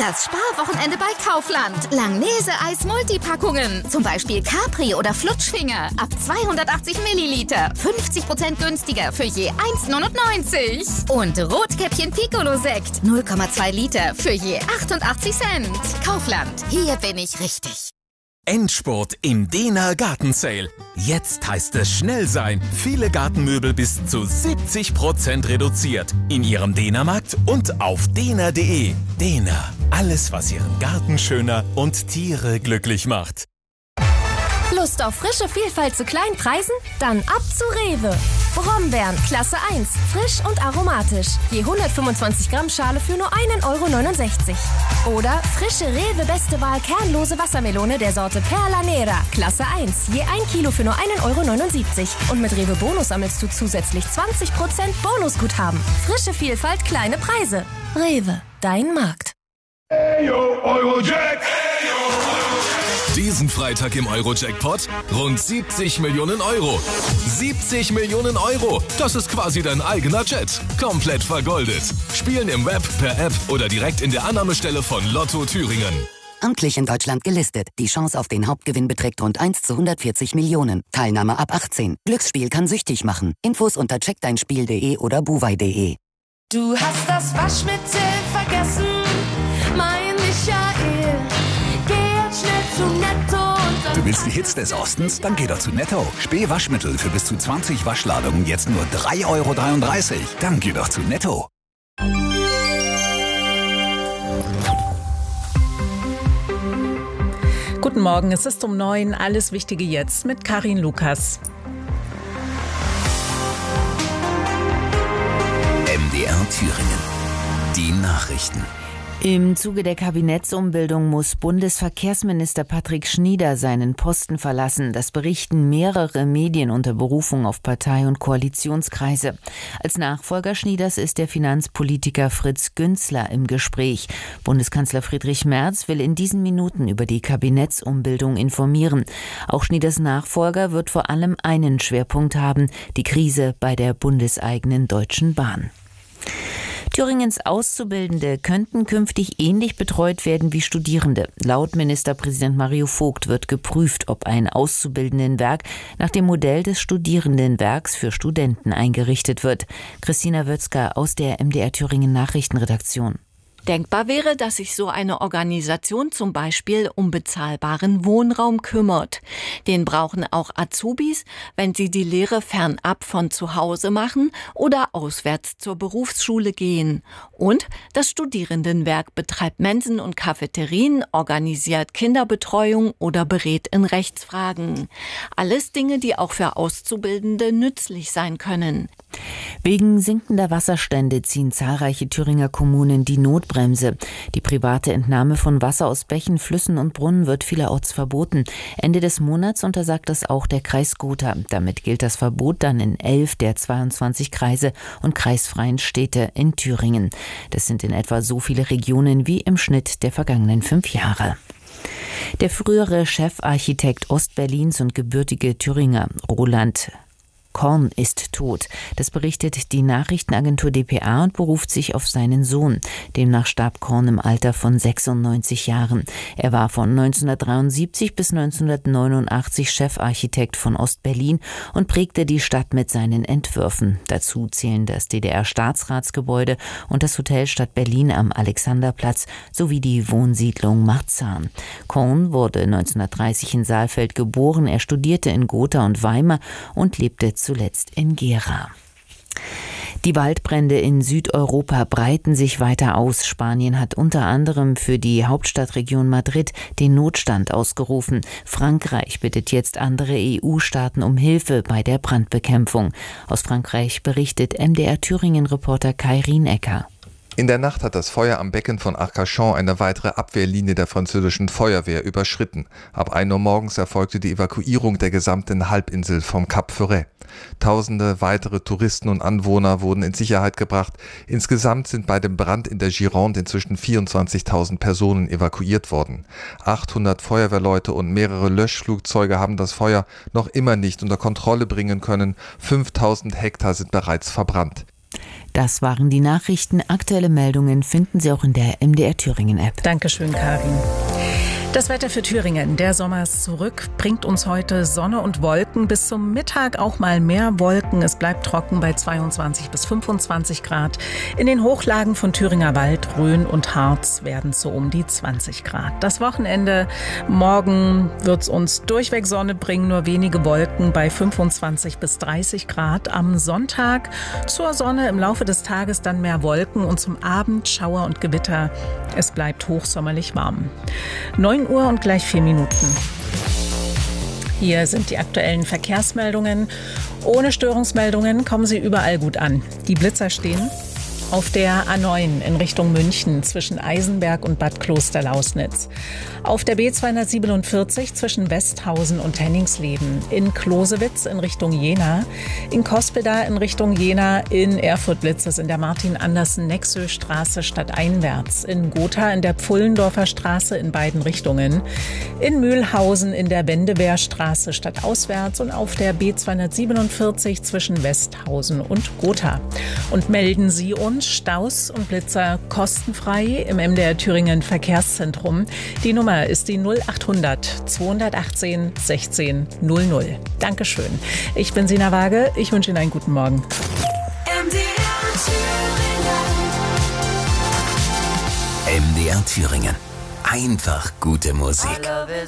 Das Sparwochenende bei Kaufland. Langnese-Eis Multipackungen. Zum Beispiel Capri oder Flutschfinger. Ab 280 Milliliter. 50% günstiger für je 1,99. Und Rotkäppchen Piccolo-Sekt. 0,2 Liter für je 88 Cent. Kaufland. Hier bin ich richtig. Endspurt im Dena Garten Sale. Jetzt heißt es schnell sein. Viele Gartenmöbel bis zu 70% reduziert. In Ihrem Dena-Markt und auf dena.de. Dena. Alles, was Ihren Garten schöner und Tiere glücklich macht. Lust auf frische Vielfalt zu kleinen Preisen? Dann ab zu Rewe. Brombeeren, Klasse 1, frisch und aromatisch. Je 125 Gramm Schale für nur 1,69 €. Oder frische Rewe Beste Wahl kernlose Wassermelone der Sorte Perla Nera, Klasse 1, je 1 Kilo für nur 1,79 €. Und mit Rewe Bonus sammelst du zusätzlich 20% Bonusguthaben. Frische Vielfalt, kleine Preise. Rewe, dein Markt. Eyo, Eurojack! Diesen Freitag im Euro-Jackpot rund 70 Millionen Euro. 70 Millionen Euro! Das ist quasi dein eigener Jet. Komplett vergoldet. Spielen im Web, per App oder direkt in der Annahmestelle von Lotto Thüringen. Amtlich in Deutschland gelistet. Die Chance auf den Hauptgewinn beträgt rund 1 zu 140 Millionen. Teilnahme ab 18. Glücksspiel kann süchtig machen. Infos unter checkdeinspiel.de oder buwei.de. Du hast das Waschmittel vergessen, mein Michael. Geh jetzt schnell zu Netto und Du willst die Hits des Ostens? Dann geh doch zu Netto. Spähwaschmittel für bis zu 20 Waschladungen jetzt nur 3,33 €. Dann geh doch zu Netto. Guten Morgen, es ist um 9, alles Wichtige jetzt mit Karin Lukas. MDR Thüringen. Die Nachrichten. Im Zuge der Kabinettsumbildung muss Bundesverkehrsminister Patrick Schnieder seinen Posten verlassen. Das berichten mehrere Medien unter Berufung auf Partei- und Koalitionskreise. Als Nachfolger Schnieders ist der Finanzpolitiker Fritz Günzler im Gespräch. Bundeskanzler Friedrich Merz will in diesen Minuten über die Kabinettsumbildung informieren. Auch Schnieders Nachfolger wird vor allem einen Schwerpunkt haben: die Krise bei der bundeseigenen Deutschen Bahn. Thüringens Auszubildende könnten künftig ähnlich betreut werden wie Studierende. Laut Ministerpräsident Mario Vogt wird geprüft, ob ein Auszubildendenwerk nach dem Modell des Studierendenwerks für Studenten eingerichtet wird. Christina Wötzger aus der MDR Thüringen Nachrichtenredaktion. Denkbar wäre, dass sich so eine Organisation zum Beispiel um bezahlbaren Wohnraum kümmert. Den brauchen auch Azubis, wenn sie die Lehre fernab von zu Hause machen oder auswärts zur Berufsschule gehen. Und das Studierendenwerk betreibt Mensen und Cafeterien, organisiert Kinderbetreuung oder berät in Rechtsfragen. Alles Dinge, die auch für Auszubildende nützlich sein können. Wegen sinkender Wasserstände ziehen zahlreiche Thüringer Kommunen die Notbremse. Die private Entnahme von Wasser aus Bächen, Flüssen und Brunnen wird vielerorts verboten. Ende des Monats untersagt das auch der Kreis Gotha. Damit gilt das Verbot dann in 11 der 22 Kreise und kreisfreien Städte in Thüringen. Das sind in etwa so viele Regionen wie im Schnitt der vergangenen 5 Jahre. Der frühere Chefarchitekt Ostberlins und gebürtige Thüringer Roland Korn ist tot. Das berichtet die Nachrichtenagentur dpa und beruft sich auf seinen Sohn. Demnach starb Korn im Alter von 96 Jahren. Er war von 1973 bis 1989 Chefarchitekt von Ostberlin und prägte die Stadt mit seinen Entwürfen. Dazu zählen das DDR-Staatsratsgebäude und das Hotel Stadt Berlin am Alexanderplatz sowie die Wohnsiedlung Marzahn. Korn wurde 1930 in Saalfeld geboren. Er studierte in Gotha und Weimar und lebte zuletzt in Gera. Die Waldbrände in Südeuropa breiten sich weiter aus. Spanien hat unter anderem für die Hauptstadtregion Madrid den Notstand ausgerufen. Frankreich bittet jetzt andere EU-Staaten um Hilfe bei der Brandbekämpfung. Aus Frankreich berichtet MDR Thüringen-Reporter Kai Rienecker. In der Nacht hat das Feuer am Becken von Arcachon eine weitere Abwehrlinie der französischen Feuerwehr überschritten. Ab 1 Uhr morgens erfolgte die Evakuierung der gesamten Halbinsel vom Cap Ferret. Tausende weitere Touristen und Anwohner wurden in Sicherheit gebracht. Insgesamt sind bei dem Brand in der Gironde inzwischen 24.000 Personen evakuiert worden. 800 Feuerwehrleute und mehrere Löschflugzeuge haben das Feuer noch immer nicht unter Kontrolle bringen können. 5.000 Hektar sind bereits verbrannt. Das waren die Nachrichten. Aktuelle Meldungen finden Sie auch in der MDR Thüringen App. Dankeschön, Karin. Das Wetter für Thüringen. Der Sommer ist zurück, bringt uns heute Sonne und Wolken. Bis zum Mittag auch mal mehr Wolken. Es bleibt trocken bei 22 bis 25 Grad. In den Hochlagen von Thüringer Wald, Rhön und Harz werden es so um die 20 Grad. Das Wochenende, morgen wird es uns durchweg Sonne bringen, nur wenige Wolken bei 25 bis 30 Grad. Am Sonntag zur Sonne, im Laufe des Tages dann mehr Wolken und zum Abend Schauer und Gewitter. Es bleibt hochsommerlich warm. 9 Uhr und gleich 4 Minuten. Hier sind die aktuellen Verkehrsmeldungen. Ohne Störungsmeldungen kommen sie überall gut an. Die Blitzer stehen auf der A9 in Richtung München zwischen Eisenberg und Bad Klosterlausnitz. Auf der B247 zwischen Westhausen und Henningsleben. In Klosewitz in Richtung Jena. In Cospeda in Richtung Jena. In Erfurt blitzt es in der Martin-Andersen-Nexö-Straße stadteinwärts. In Gotha in der Pfullendorfer Straße in beiden Richtungen. In Mühlhausen in der Wendewehrstraße stadtauswärts und auf der B247 zwischen Westhausen und Gotha. Und melden Sie uns Staus und Blitzer kostenfrei im MDR Thüringen Verkehrszentrum. Die Nummer ist die 0800 218 16 00. Dankeschön. Ich bin Sina Waage. Ich wünsche Ihnen einen guten Morgen. MDR Thüringen. Einfach gute Musik.